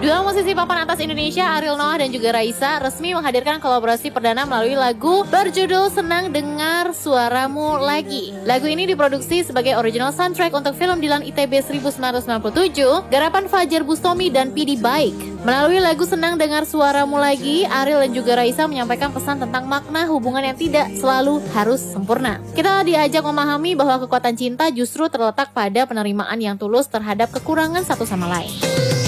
Dua musisi papan atas Indonesia, Ariel Noah dan juga Raisa, resmi menghadirkan kolaborasi perdana melalui lagu berjudul Senang Dengar Suaramu Lagi. Lagu ini diproduksi sebagai original soundtrack untuk film Dilan ITB 1997, garapan Fajar Bustomi dan PD Baik. Melalui lagu Senang Dengar Suaramu Lagi, Ariel dan juga Raisa menyampaikan pesan tentang makna hubungan yang tidak selalu harus sempurna. Kita diajak memahami bahwa kekuatan cinta justru terletak pada penerimaan yang tulus terhadap kekurangan satu sama lain.